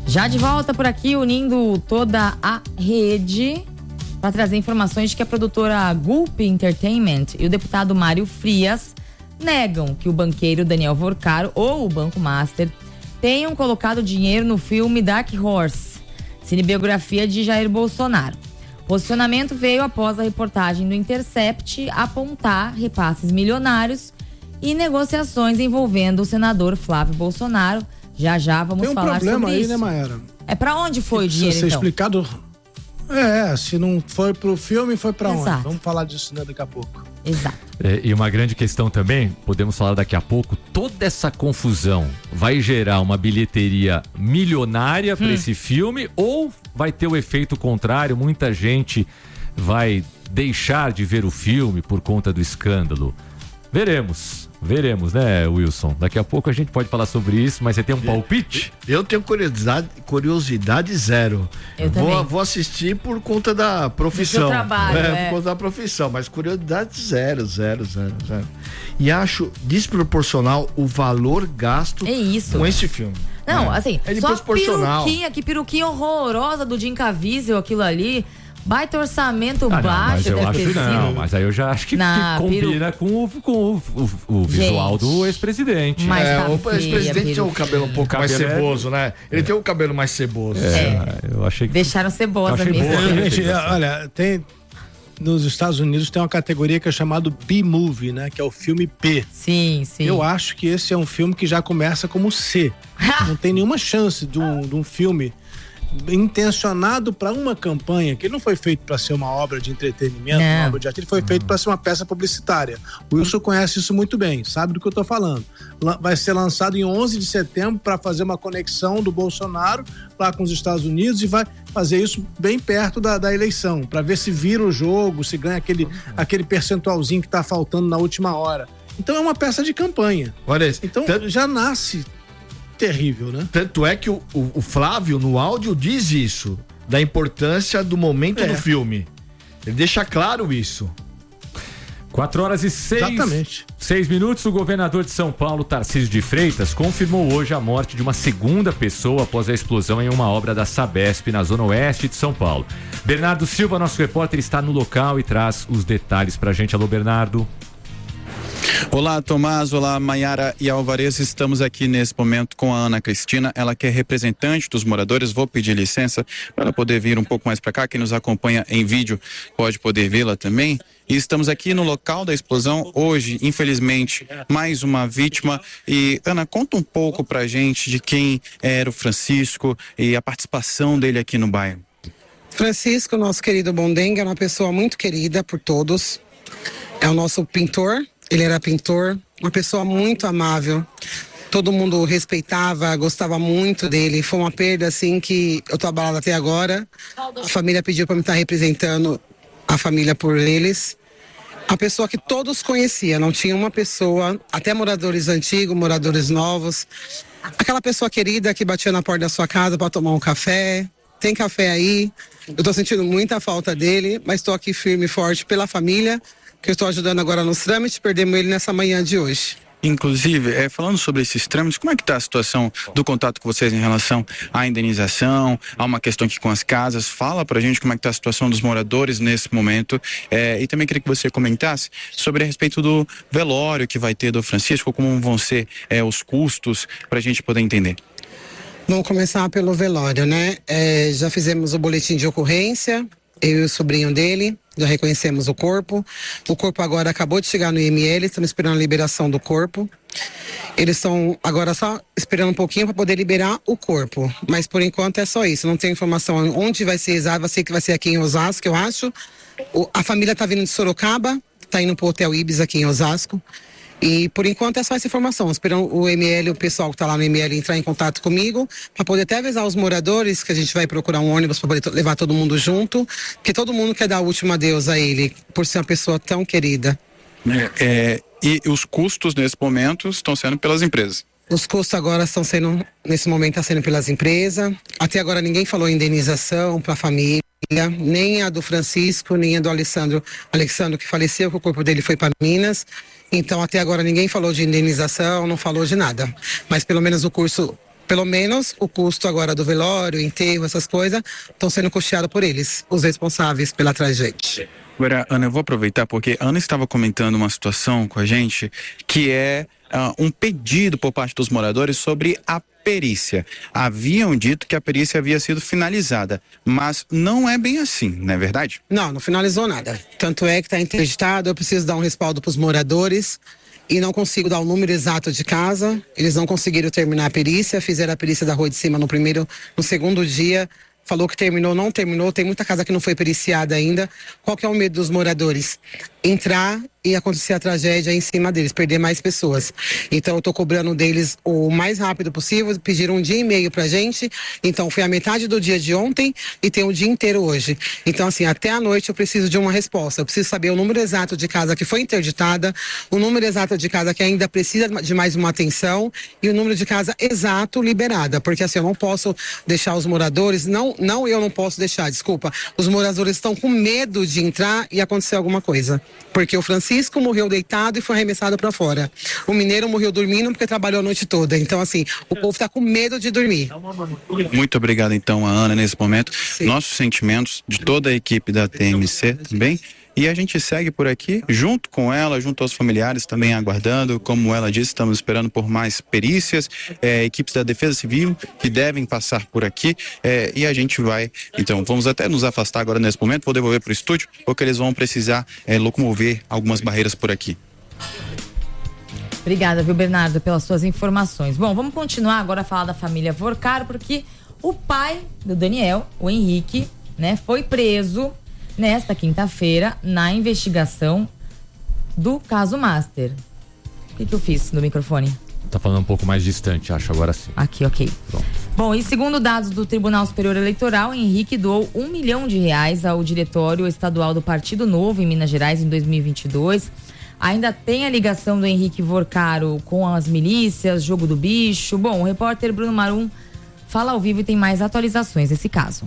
Já de volta por aqui, unindo toda a rede para trazer informações de que a produtora Gulp Entertainment e o deputado Mário Frias negam que o banqueiro Daniel Vorcaro ou o Banco Master tenham colocado dinheiro no filme Dark Horse, cinebiografia de Jair Bolsonaro. O posicionamento veio após a reportagem do Intercept apontar repasses milionários e negociações envolvendo o senador Flávio Bolsonaro. Já vamos falar sobre isso. Tem um problema aí, né, Mayara? É pra onde foi o dinheiro, então? Precisa ser então? explicado. Se não foi pro filme, foi pra Exato. onde? Vamos falar disso, né, daqui a pouco. Exato. E uma grande questão também, podemos falar daqui a pouco, toda essa confusão vai gerar uma bilheteria milionária para esse filme ou vai ter o efeito contrário? Muita gente vai deixar de ver o filme por conta do escândalo. Veremos, né, Wilson? Daqui a pouco a gente pode falar sobre isso, mas você tem um palpite? Eu tenho curiosidade zero. Eu também. Vou assistir por conta da profissão. Do seu trabalho, Por conta da profissão, mas curiosidade zero. E acho desproporcional o valor gasto com esse filme. Não, assim, é só desproporcional. peruquinha horrorosa do Jim Caviezel, aquilo ali. Baita orçamento baixo, mas eu deve acho ter sido. mas aí eu já acho que combina com o visual do ex-presidente. O ex-presidente tem o cabelo um pouco mais ceboso, né? Ele tem o cabelo mais ceboso. Eu achei que... Deixaram cebosa mesmo. Gente, olha, nos Estados Unidos tem uma categoria que é chamada B-Movie, né? Que é o filme P. Sim. Eu acho que esse é um filme que já começa como C. Não tem nenhuma chance de um filme intencionado para uma campanha, que não foi feito para ser uma obra de entretenimento, uma obra de arte, ele foi feito para ser uma peça publicitária. O Wilson conhece isso muito bem, sabe do que eu tô falando. Vai ser lançado em 11 de setembro para fazer uma conexão do Bolsonaro lá com os Estados Unidos e vai fazer isso bem perto da eleição, para ver se vira o jogo, se ganha aquele percentualzinho que tá faltando na última hora. Então é uma peça de campanha. Olha isso. Então já nasce terrível, né? Tanto é que o Flávio, no áudio, diz isso, da importância do momento do filme. Ele deixa claro isso. 4h06 o governador de São Paulo, Tarcísio de Freitas, confirmou hoje a morte de uma segunda pessoa após a explosão em uma obra da Sabesp na zona oeste de São Paulo. Bernardo Silva, nosso repórter, está no local e traz os detalhes pra gente. Alô, Bernardo. Olá, Tomás, olá, Mayara e Alvarez, estamos aqui nesse momento com a Ana Cristina, ela que é representante dos moradores. Vou pedir licença para ela poder vir um pouco mais para cá. Quem nos acompanha em vídeo pode poder vê-la também. E estamos aqui no local da explosão hoje, infelizmente, mais uma vítima. E Ana, conta um pouco pra gente de quem era o Francisco e a participação dele aqui no bairro. Francisco, nosso querido Bondenga, é uma pessoa muito querida por todos, é o nosso pintor. Ele era pintor, uma pessoa muito amável, todo mundo respeitava, gostava muito dele. Foi uma perda assim que eu tô abalada até agora. A família pediu para me estar representando a família por eles. A pessoa que todos conheciam, não tinha uma pessoa, até moradores antigos, moradores novos, aquela pessoa querida que batia na porta da sua casa para tomar um café. Tem café aí? Eu tô sentindo muita falta dele, mas estou aqui firme e forte pela família, que eu estou ajudando agora nos trâmites. Perdemos ele nessa manhã de hoje. Inclusive, falando sobre esses trâmites, como é que está a situação do contato com vocês em relação à indenização, há uma questão aqui com as casas? Fala pra gente como é que está a situação dos moradores nesse momento, e também queria que você comentasse sobre a respeito do velório que vai ter do Francisco, como vão ser os custos, pra gente poder entender. Vamos começar pelo velório, né? Já fizemos o boletim de ocorrência, eu e o sobrinho dele, já reconhecemos o corpo. O corpo agora acabou de chegar no IML, estamos esperando a liberação do corpo. Eles estão agora só esperando um pouquinho para poder liberar o corpo. Mas por enquanto é só isso, não tem informação onde vai ser exato, vai ser que vai ser aqui em Osasco, eu acho. A família está vindo de Sorocaba, está indo para o Hotel Ibis aqui em Osasco. E por enquanto é só essa informação, esperando o ML, o pessoal que está lá no ML entrar em contato comigo, para poder até avisar os moradores que a gente vai procurar um ônibus para poder levar todo mundo junto, porque todo mundo quer dar o último adeus a ele, por ser uma pessoa tão querida. E os custos nesse momento estão sendo pelas empresas? Os custos agora estão sendo, nesse momento está sendo pelas empresas. Até agora ninguém falou em indenização para a família, nem a do Francisco, nem a do Alexandro que faleceu, que o corpo dele foi para Minas. Então até agora ninguém falou de indenização, não falou de nada. Mas pelo menos o Pelo menos o custo agora do velório, enterro, essas coisas, estão sendo custeados por eles, os responsáveis pela tragédia. Agora, Ana, eu vou aproveitar porque a Ana estava comentando uma situação com a gente que é um pedido por parte dos moradores sobre a perícia. Haviam dito que a perícia havia sido finalizada, mas não é bem assim, não é verdade? Não finalizou nada. Tanto é que está interditado, eu preciso dar um respaldo para os moradores e não consigo dar o número exato de casa. Eles não conseguiram terminar a perícia, fizeram a perícia da rua de cima no segundo dia. Falou que terminou, não terminou, tem muita casa que não foi periciada ainda. Qual que é o medo dos moradores? Entrar e acontecer a tragédia em cima deles, perder mais pessoas. Então eu tô cobrando deles o mais rápido possível, pediram 1 dia e meio pra gente, então foi a metade do dia de ontem e tem o dia inteiro hoje. Então assim, até a noite eu preciso de uma resposta, eu preciso saber o número exato de casa que foi interditada, o número exato de casa que ainda precisa de mais uma atenção e o número de casa exato liberada, porque assim, eu não posso deixar os moradores, eu não posso deixar, desculpa, os moradores estão com medo de entrar e acontecer alguma coisa, porque o Francisco morreu deitado e foi arremessado para fora. O mineiro morreu dormindo porque trabalhou a noite toda. Então, assim, o povo está com medo de dormir. Muito obrigado, então, a Ana, nesse momento. Sim. Nossos sentimentos de toda a equipe da TMC também. E a gente segue por aqui, junto com ela, junto aos familiares também aguardando. Como ela disse, estamos esperando por mais perícias, equipes da Defesa Civil que devem passar por aqui. E a gente vai, então, vamos até nos afastar agora nesse momento, vou devolver para o estúdio, porque eles vão precisar locomover algumas barreiras por aqui. Obrigada, viu, Bernardo, pelas suas informações. Bom, vamos continuar agora a falar da família Vorcaro, porque o pai do Daniel, o Henrique, né, foi preso nesta quinta-feira na investigação do caso Master. O que eu fiz no microfone? Tá falando um pouco mais distante, acho, agora sim. Aqui, ok. Pronto. Bom, e segundo dados do Tribunal Superior Eleitoral, Henrique doou R$1 milhão ao Diretório Estadual do Partido Novo em Minas Gerais em 2022. Ainda tem a ligação do Henrique Vorcaro com as milícias, jogo do bicho. Bom, o repórter Bruno Marum fala ao vivo e tem mais atualizações desse caso.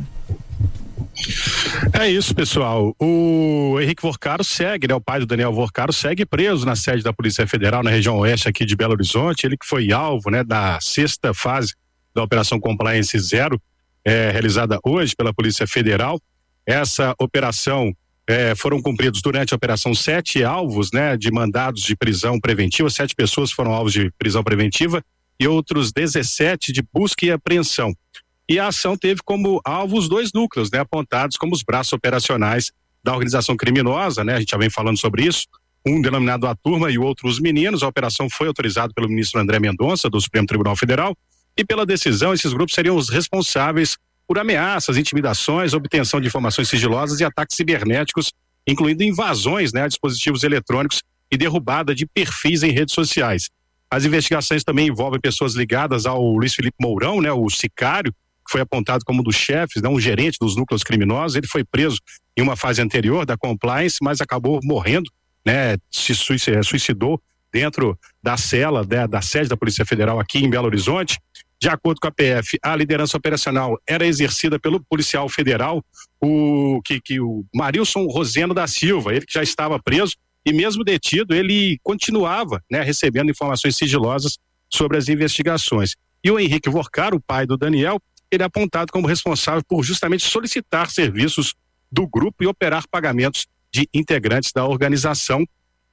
É isso, pessoal. O Henrique Vorcaro segue, né? O pai do Daniel Vorcaro segue preso na sede da Polícia Federal, na região oeste aqui de Belo Horizonte. Ele que foi alvo, né, da 6ª fase da Operação Compliance Zero, realizada hoje pela Polícia Federal. Essa operação foram cumpridos durante a operação 7 alvos, né, de mandados de prisão preventiva. 7 pessoas foram alvos de prisão preventiva e outros 17 de busca e apreensão. E a ação teve como alvo os 2 núcleos, né, apontados como os braços operacionais da organização criminosa, né? A gente já vem falando sobre isso. Um denominado A Turma e o outro Os Meninos. A operação foi autorizada pelo ministro André Mendonça, do Supremo Tribunal Federal. E pela decisão, esses grupos seriam os responsáveis por ameaças, intimidações, obtenção de informações sigilosas e ataques cibernéticos, incluindo invasões, né, a dispositivos eletrônicos e derrubada de perfis em redes sociais. As investigações também envolvem pessoas ligadas ao Luiz Felipe Mourão, né, o sicário, que foi apontado como um dos chefes, né, um gerente dos núcleos criminosos. Ele foi preso em uma fase anterior da compliance, mas acabou morrendo, né, se suicidou dentro da cela, né, da sede da Polícia Federal aqui em Belo Horizonte. De acordo com a PF, a liderança operacional era exercida pelo policial federal, o Marilson Roseno da Silva. Ele que já estava preso e mesmo detido, ele continuava, né, recebendo informações sigilosas sobre as investigações. E o Henrique Vorcaro, o pai do Daniel, ele é apontado como responsável por justamente solicitar serviços do grupo e operar pagamentos de integrantes da organização.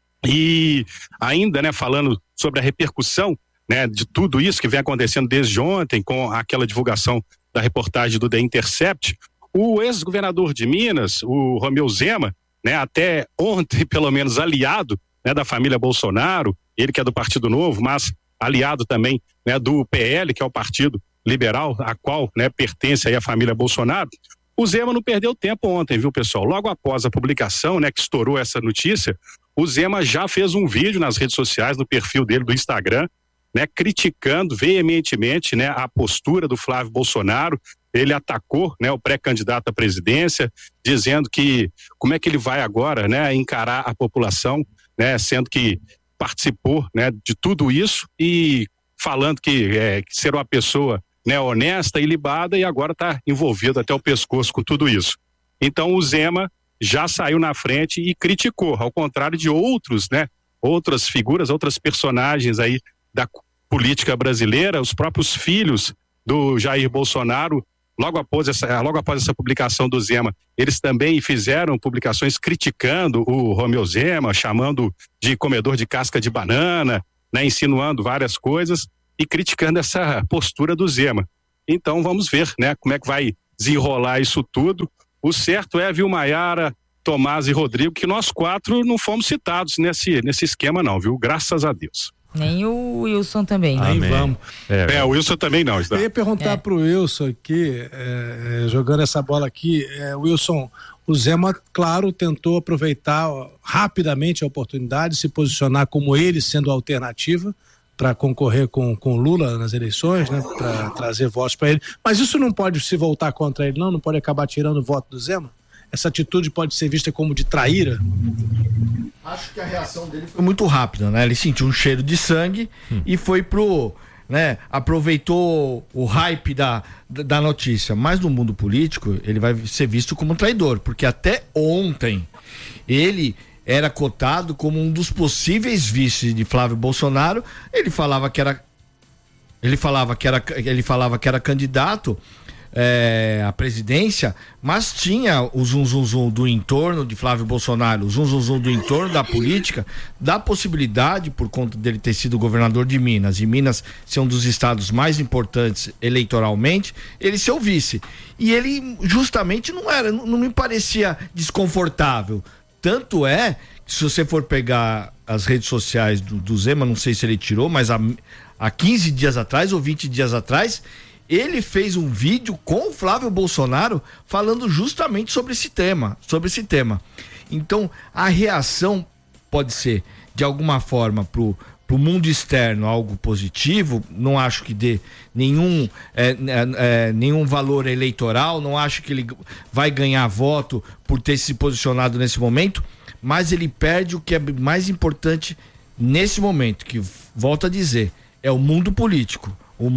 E ainda, né, falando sobre a repercussão, né, de tudo isso que vem acontecendo desde ontem, com aquela divulgação da reportagem do The Intercept, o ex-governador de Minas, o Romeu Zema, né, até ontem, pelo menos aliado, né, da família Bolsonaro, ele que é do Partido Novo, mas aliado também, né, do PL, que é o Partido Liberal, a qual, né, pertence aí a família Bolsonaro. O Zema não perdeu tempo ontem, viu, pessoal? Logo após a publicação, né, que estourou essa notícia, o Zema já fez um vídeo nas redes sociais, no perfil dele do Instagram, né, criticando veementemente, né, a postura do Flávio Bolsonaro. Ele atacou, né, o pré-candidato à presidência, dizendo que como é que ele vai agora, né, encarar a população, né, sendo que participou, né, de tudo isso e falando que ser uma pessoa, né, honesta e libada, e agora está envolvido até o pescoço com tudo isso. Então o Zema já saiu na frente e criticou, ao contrário de outros, né, outras figuras, outras personagens aí política brasileira, os próprios filhos do Jair Bolsonaro, logo após essa publicação do Zema, eles também fizeram publicações criticando o Romeu Zema, chamando de comedor de casca de banana, né, insinuando várias coisas e criticando essa postura do Zema. Então vamos ver, né, como é que vai desenrolar isso tudo. O certo é, viu, Maiara, Tomás e Rodrigo, que nós 4 não fomos citados nesse esquema não, viu? Graças a Deus. Nem o Wilson também. Nem vamos. O Wilson também não. Está. Eu ia perguntar pro Wilson aqui, jogando essa bola aqui, Wilson, o Zema, claro, tentou aproveitar rapidamente a oportunidade, se posicionar como ele sendo a alternativa para concorrer com Lula nas eleições, né, para trazer votos para ele. Mas isso não pode se voltar contra ele, não pode acabar tirando o voto do Zema? Essa atitude pode ser vista como de traíra? Acho que a reação dele foi muito rápida, né? Ele sentiu um cheiro de sangue e foi né? Aproveitou o hype da notícia. Mas no mundo político, ele vai ser visto como um traidor, porque até ontem ele era cotado como um dos possíveis vices de Flávio Bolsonaro. Ele falava que era candidato à presidência, mas tinha o zum do entorno de Flávio Bolsonaro, o zum do entorno da política, da possibilidade, por conta dele ter sido governador de Minas, e Minas ser um dos estados mais importantes eleitoralmente, ele ser o vice. E ele justamente não me parecia desconfortável. Tanto é que, se você for pegar as redes sociais do Zema, não sei se ele tirou, mas há 15 dias atrás ou 20 dias atrás, ele fez um vídeo com o Flávio Bolsonaro falando justamente sobre esse tema. Então, a reação pode ser, de alguma forma, pro mundo externo algo positivo. Não acho que dê nenhum valor eleitoral, não acho que ele vai ganhar voto por ter se posicionado nesse momento, mas ele perde o que é mais importante nesse momento, que, volto a dizer, é o mundo político.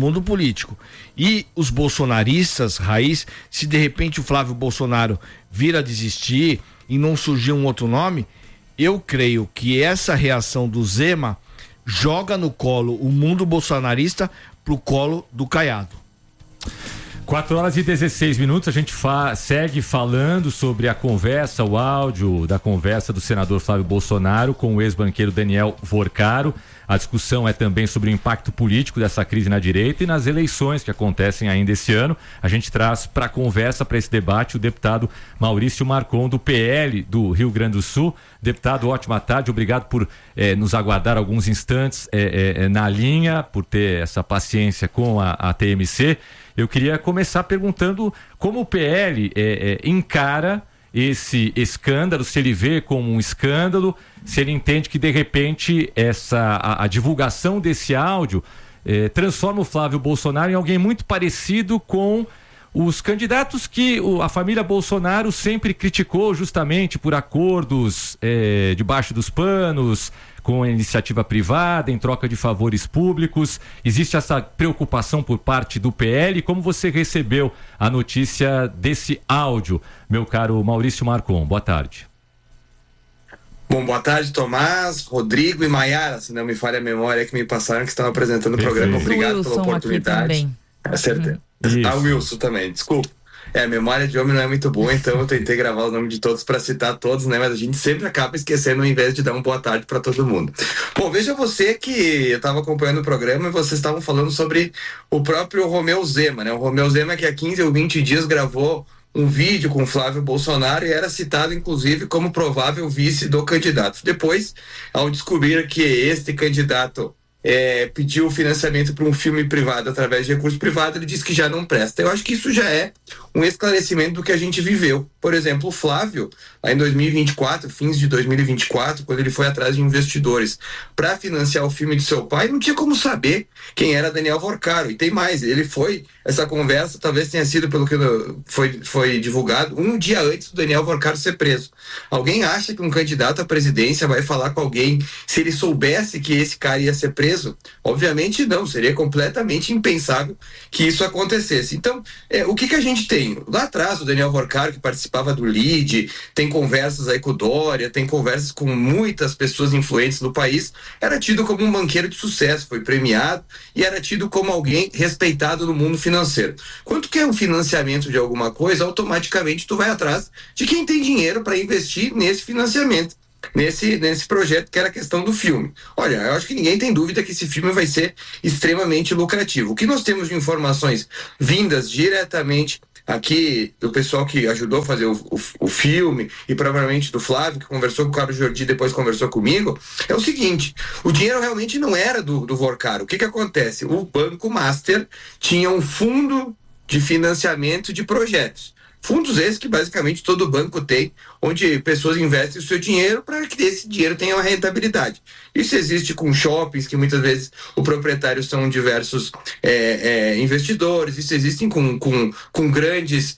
E os bolsonaristas raiz, se de repente o Flávio Bolsonaro vir a desistir e não surgir um outro nome, eu creio que essa reação do Zema joga no colo o mundo bolsonarista pro colo do Caiado. 4h16, a gente segue falando sobre a conversa, o áudio da conversa do senador Flávio Bolsonaro com o ex-banqueiro Daniel Vorcaro. A discussão é também sobre o impacto político dessa crise na direita e nas eleições que acontecem ainda esse ano. A gente traz para a conversa, para esse debate, o deputado Maurício Marcon, do PL do Rio Grande do Sul. Deputado, ótima tarde, obrigado por nos aguardar alguns instantes na linha, por ter essa paciência com a TMC. Eu queria começar perguntando como o PL encara esse escândalo, se ele vê como um escândalo, se ele entende que de repente a divulgação desse áudio transforma o Flávio Bolsonaro em alguém muito parecido com os candidatos que a família Bolsonaro sempre criticou, justamente por acordos debaixo dos panos, com a iniciativa privada, em troca de favores públicos. Existe essa preocupação por parte do PL? Como você recebeu a notícia desse áudio, meu caro Maurício Marcon? Boa tarde. Bom, boa tarde, Tomás, Rodrigo e Maiara, se não me falha a memória, que me passaram que estão apresentando o programa. Obrigado pela oportunidade. É certeza. O Wilson também, desculpa. A memória de homem não é muito boa, então eu tentei gravar o nome de todos para citar todos, né? Mas a gente sempre acaba esquecendo ao invés de dar uma boa tarde para todo mundo. Bom, veja você que eu estava acompanhando o programa e vocês estavam falando sobre o próprio Romeu Zema, né? O Romeu Zema que há 15 ou 20 dias gravou um vídeo com Flávio Bolsonaro e era citado, inclusive, como provável vice do candidato. Depois, ao descobrir que este candidato pediu financiamento para um filme privado através de recurso privado, ele disse que já não presta. Eu acho que isso já é um esclarecimento do que a gente viveu. Por exemplo, o Flávio, lá em 2024, fins de 2024, quando ele foi atrás de investidores para financiar o filme de seu pai, não tinha como saber quem era Daniel Vorcaro. E tem mais, essa conversa talvez tenha sido, pelo que foi divulgado, um dia antes do Daniel Vorcaro ser preso. Alguém acha que um candidato à presidência vai falar com alguém se ele soubesse que esse cara ia ser preso? Obviamente não, seria completamente impensável que isso acontecesse. Então, o que a gente gente tem lá atrás o Daniel Vorcaro, que participava do LIDE, tem conversas aí com o Dória, tem conversas com muitas pessoas influentes no país, era tido como um banqueiro de sucesso, foi premiado e era tido como alguém respeitado no mundo financeiro. Quando tu quer um financiamento de alguma coisa, automaticamente tu vai atrás de quem tem dinheiro para investir nesse financiamento, nesse projeto, que era a questão do filme. Olha, eu acho que ninguém tem dúvida que esse filme vai ser extremamente lucrativo. O que nós temos de informações vindas diretamente aqui do pessoal que ajudou a fazer o filme e provavelmente do Flávio, que conversou com o Carlos Jordi, depois conversou comigo, é o seguinte: o dinheiro realmente não era do Vorcaro. O que acontece? O Banco Master tinha um fundo de financiamento de projetos. Fundos esses que basicamente todo banco tem, onde pessoas investem o seu dinheiro para que esse dinheiro tenha uma rentabilidade. Isso existe com shoppings, que muitas vezes o proprietário são diversos investidores, isso existe com grandes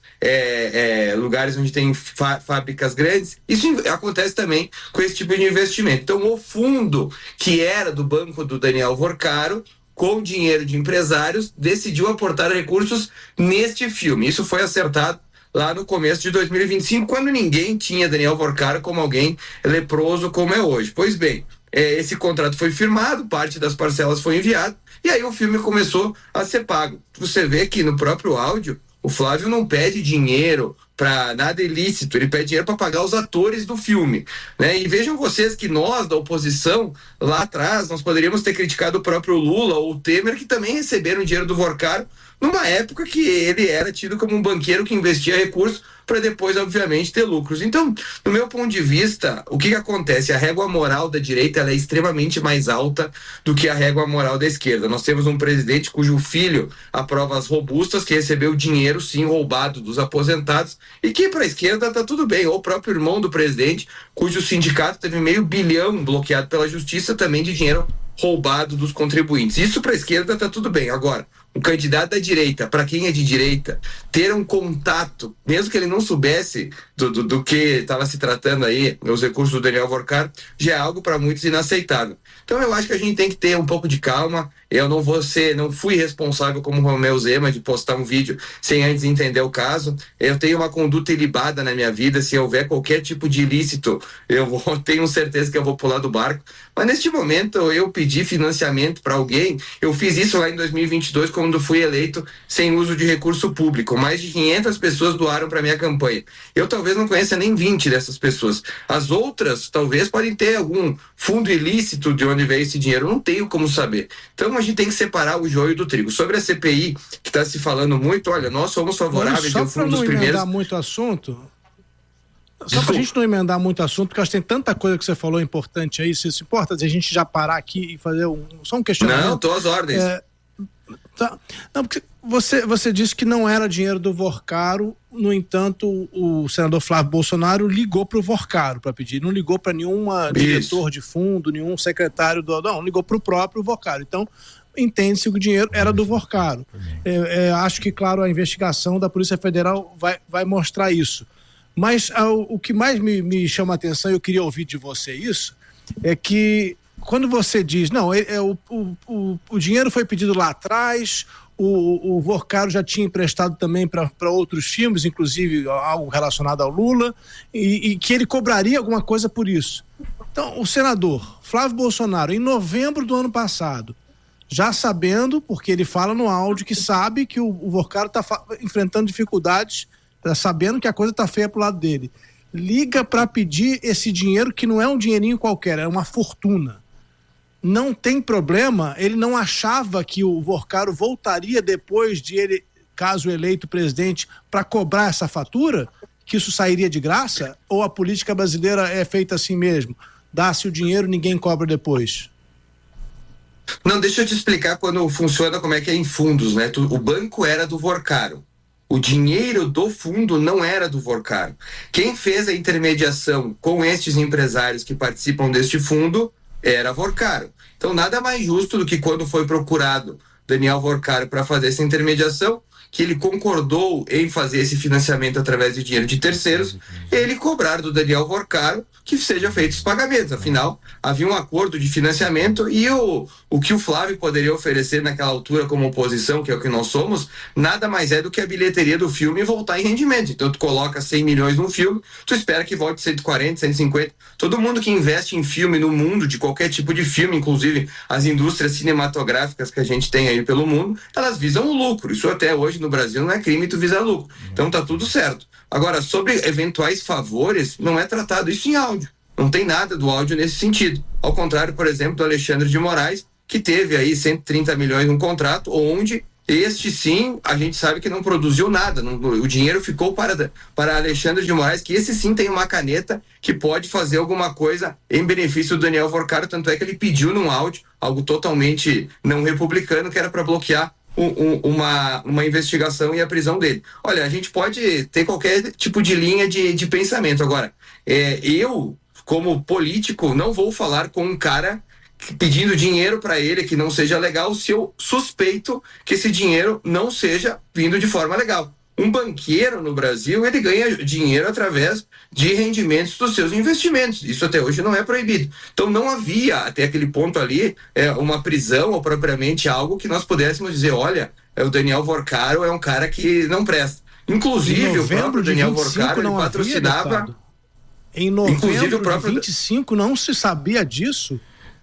lugares onde tem fábricas grandes. Isso acontece também com esse tipo de investimento. Então, o fundo que era do banco do Daniel Vorcaro, com dinheiro de empresários, decidiu aportar recursos neste filme. Isso foi acertado lá no começo de 2025, quando ninguém tinha Daniel Vorcaro como alguém leproso como é hoje. Pois bem, esse contrato foi firmado, parte das parcelas foi enviada, e aí o filme começou a ser pago. Você vê que no próprio áudio, o Flávio não pede dinheiro para nada ilícito, ele pede dinheiro para pagar os atores do filme, né? E vejam vocês que nós, da oposição, lá atrás, nós poderíamos ter criticado o próprio Lula ou o Temer, que também receberam dinheiro do Vorcaro, numa época que ele era tido como um banqueiro que investia recursos para depois, obviamente, ter lucros. Então, do meu ponto de vista, o que acontece? A régua moral da direita ela é extremamente mais alta do que a régua moral da esquerda. Nós temos um presidente cujo filho aprova as robustas, que recebeu dinheiro, sim, roubado dos aposentados, e que para a esquerda tá tudo bem. Ou o próprio irmão do presidente, cujo sindicato teve R$500 milhão bloqueado pela justiça, também de dinheiro roubado dos contribuintes. Isso para a esquerda tá tudo bem. Agora, um candidato da direita, para quem é de direita, ter um contato, mesmo que ele não soubesse do que estava se tratando aí, os recursos do Daniel Vorcaro, já é algo para muitos inaceitável. Então eu acho que a gente tem que ter um pouco de calma. Eu não fui responsável como Romeu Zema de postar um vídeo sem antes entender o caso. Eu tenho uma conduta ilibada na minha vida. Se houver qualquer tipo de ilícito, tenho certeza que eu vou pular do barco. Mas neste momento eu pedi financiamento para alguém. Eu fiz isso lá em 2022 quando fui eleito sem uso de recurso público. Mais de 500 pessoas doaram para minha campanha. Eu talvez não conheça nem 20 dessas pessoas. As outras talvez podem ter algum fundo ilícito de onde veio esse dinheiro. Eu não tenho como saber. Então a gente tem que separar o joio do trigo. Sobre a CPI, que está se falando muito, olha, nós somos favoráveis. Só para não emendar muito assunto, só para a gente não emendar muito assunto, porque acho que tem tanta coisa que você falou importante aí. Se importa a gente já parar aqui e fazer só um questionamento? Não, tô às ordens. Tá. Não, porque você disse que não era dinheiro do Vorcaro, no entanto, o senador Flávio Bolsonaro ligou para o Vorcaro para pedir, não ligou para nenhum diretor de fundo, nenhum secretário não, ligou para o próprio Vorcaro. Então, entende-se que o dinheiro era do Vorcaro. Acho que, claro, a investigação da Polícia Federal vai mostrar isso. Mas o que mais me chama a atenção, e eu queria ouvir de você isso, é que quando você diz, não, o dinheiro foi pedido lá atrás, o Vorcaro já tinha emprestado também para outros filmes, inclusive algo relacionado ao Lula, e que ele cobraria alguma coisa por isso. Então, o senador Flávio Bolsonaro, em novembro do ano passado, já sabendo, porque ele fala no áudio que sabe que o Vorcaro está enfrentando dificuldades, sabendo que a coisa está feia pro lado dele, liga para pedir esse dinheiro que não é um dinheirinho qualquer, é uma fortuna. Não tem problema, ele não achava que o Vorcaro voltaria depois de ele, caso eleito presidente, para cobrar essa fatura, que isso sairia de graça? Ou a política brasileira é feita assim mesmo? Dá-se o dinheiro, ninguém cobra depois? Não, deixa eu te explicar quando funciona, como é que é em fundos, né? O banco era do Vorcaro. O dinheiro do fundo não era do Vorcaro. Quem fez a intermediação com estes empresários que participam deste fundo era Vorcaro. Então nada mais justo do que quando foi procurado Daniel Vorcaro para fazer essa intermediação, que ele concordou em fazer esse financiamento através de dinheiro de terceiros, ele cobrar do Daniel Vorcaro que seja feito os pagamentos. Afinal, havia um acordo de financiamento e o que o Flávio poderia oferecer naquela altura como oposição, que é o que nós somos, nada mais é do que a bilheteria do filme voltar em rendimento. Então tu coloca 100 milhões num filme, tu espera que volte 140, 150. Todo mundo que investe em filme no mundo, de qualquer tipo de filme, inclusive as indústrias cinematográficas que a gente tem aí pelo mundo, elas visam o lucro. Isso até hoje no Brasil não é crime, tu visa lucro. Então tá tudo certo. Agora, sobre eventuais favores, não é tratado isso em áudio. Não tem nada do áudio nesse sentido. Ao contrário, por exemplo, do Alexandre de Moraes, que teve aí 130 milhões num contrato, onde este sim, a gente sabe que não produziu nada. O dinheiro ficou para Alexandre de Moraes, que esse sim tem uma caneta que pode fazer alguma coisa em benefício do Daniel Vorcaro, tanto é que ele pediu num áudio, algo totalmente não republicano, que era para bloquear uma investigação e a prisão dele. Olha, a gente pode ter qualquer tipo de linha de pensamento. Agora, eu, como político, não vou falar com um cara pedindo dinheiro para ele que não seja legal se eu suspeito que esse dinheiro não seja vindo de forma legal. Um banqueiro no Brasil, ele ganha dinheiro através de rendimentos dos seus investimentos. Isso até hoje não é proibido. Então não havia, até aquele ponto ali, uma prisão ou propriamente algo que nós pudéssemos dizer, olha, o Daniel Vorcaro é um cara que não presta. Inclusive, o próprio Daniel Vorcaro, ele patrocinava... Em novembro de 25 não se sabia disso?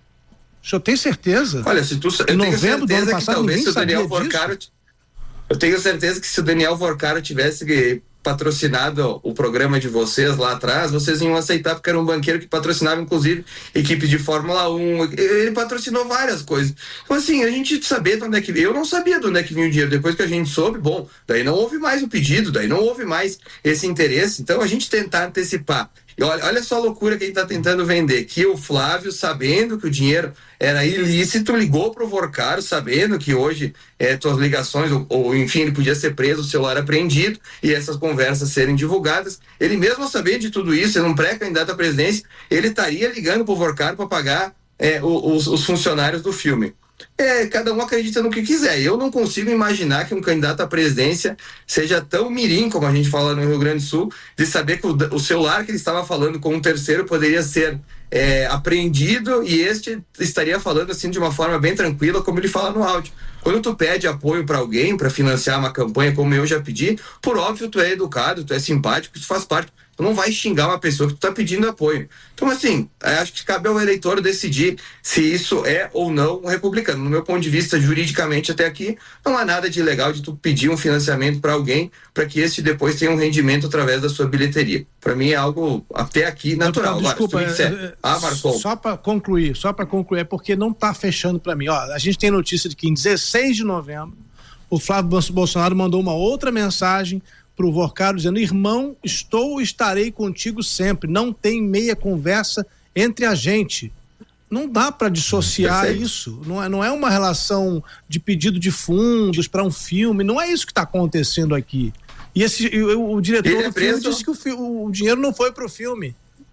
O senhor tem certeza? Olha, se tu... Eu tenho certeza que talvez se o Daniel Vorcaro... Eu tenho certeza que se o Daniel Vorcaro tivesse patrocinado o programa de vocês lá atrás, vocês iam aceitar, porque era um banqueiro que patrocinava, inclusive, equipe de Fórmula 1. Ele patrocinou várias coisas. Então, assim, a gente saber de onde é que... Eu não sabia de onde é que vinha o dinheiro. Depois que a gente soube, bom, daí não houve mais o pedido, daí não houve mais esse interesse. Então, a gente tentar antecipar. E olha só a loucura que a gente está tentando vender, que o Flávio, sabendo que o dinheiro era ilícito, ligou para o Vorcaro, sabendo que hoje suas ligações, ou enfim, ele podia ser preso, o celular apreendido e essas conversas serem divulgadas. Ele mesmo sabendo de tudo isso, sendo um pré-candidato à presidência, ele estaria ligando para o Vorcaro para pagar os funcionários do filme. Cada um acredita no que quiser. Eu não consigo imaginar que um candidato à presidência seja tão mirim, como a gente fala no Rio Grande do Sul, de saber que o celular que ele estava falando com um terceiro poderia ser apreendido e este estaria falando assim de uma forma bem tranquila, como ele fala no áudio. Quando tu pede apoio para alguém para financiar uma campanha, como eu já pedi, por óbvio tu é educado, tu é simpático, tu faz parte. Tu não vai xingar uma pessoa que tu tá pedindo apoio. Então, assim, acho que cabe ao eleitor decidir se isso é ou não um republicano. No meu ponto de vista, juridicamente até aqui, não há nada de ilegal de tu pedir um financiamento para alguém para que esse depois tenha um rendimento através da sua bilheteria. Para mim é algo até aqui natural. Desculpa, Marcon. Só para concluir, é porque não tá fechando para mim. Ó, a gente tem notícia de que em 16 de novembro o Flávio Bolsonaro mandou uma outra mensagem pro Vorcaro dizendo: irmão, estarei contigo sempre, não tem meia conversa entre a gente. Não dá para dissociar Perfeito. Isso, não é uma relação de pedido de fundos para um filme, não é isso que está acontecendo aqui. E o diretor do filme disse que o dinheiro não foi pro filme.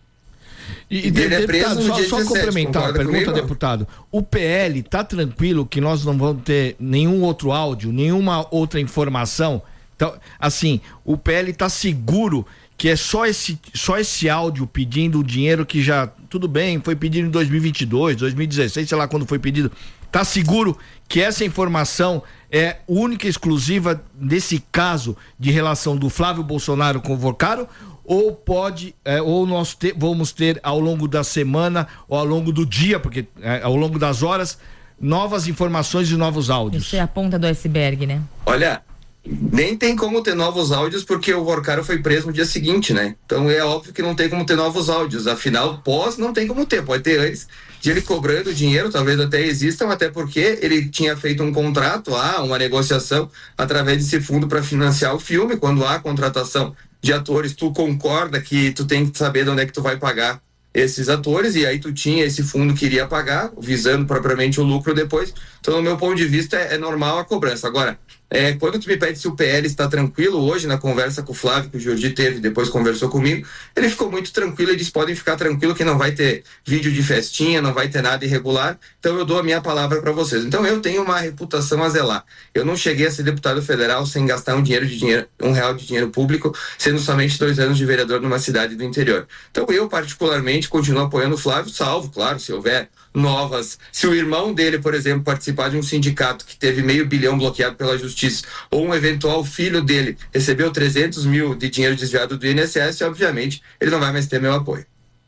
E deputado, só complementar a pergunta, deputado. O PL tá tranquilo que nós não vamos ter nenhum outro áudio, nenhuma outra informação? Então, assim, o PL tá seguro que é só esse áudio pedindo o dinheiro que já, tudo bem, foi pedido em 2022, 2016, sei lá quando foi pedido. Tá seguro que essa informação é única e exclusiva desse caso de relação do Flávio Bolsonaro com o Vorcaro? Ou nós vamos ter ao longo da semana ou ao longo do dia, porque ao longo das horas, novas informações e novos áudios? Isso é a ponta do iceberg, né? Olha, nem tem como ter novos áudios porque o Vorcaro foi preso no dia seguinte, né? Então é óbvio que não tem como ter novos áudios. Afinal, não tem como ter. Pode ter antes de ele cobrando dinheiro, talvez até existam, até porque ele tinha feito um contrato, uma negociação através desse fundo para financiar o filme. Quando há contratação de atores, tu concorda que tu tem que saber de onde é que tu vai pagar esses atores, e aí tu tinha esse fundo que iria pagar, visando propriamente o lucro depois. Então, no meu ponto de vista, é normal a cobrança. Agora, Quando tu me pede se o PL está tranquilo, hoje na conversa com o Flávio, que o Jordi teve, depois conversou comigo, ele ficou muito tranquilo e disse, podem ficar tranquilo que não vai ter vídeo de festinha, não vai ter nada irregular, então eu dou a minha palavra para vocês. Então eu tenho uma reputação a zelar. Eu não cheguei a ser deputado federal sem gastar R$1 de dinheiro público, sendo somente 2 anos de vereador numa cidade do interior. Então eu particularmente continuo apoiando o Flávio, salvo, claro, se houver novas, se o irmão dele, por exemplo, participar de um sindicato que teve R$500 milhão bloqueado pela justiça, ou um eventual filho dele recebeu 300 mil de dinheiro desviado do INSS, obviamente ele não vai mais ter meu apoio.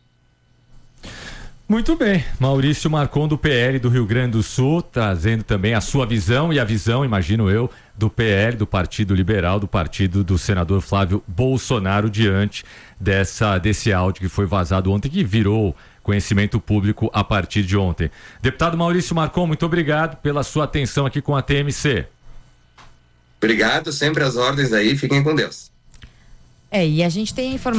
Muito bem, Maurício Marcon do PL do Rio Grande do Sul, trazendo também a sua visão e a visão, imagino eu, do PL, do Partido Liberal, do partido do senador Flávio Bolsonaro, diante desse áudio que foi vazado ontem, que virou conhecimento público a partir de ontem. Deputado Maurício Marcon, muito obrigado pela sua atenção aqui com a TMC. Obrigado, sempre às ordens aí, fiquem com Deus. E a gente tem a informação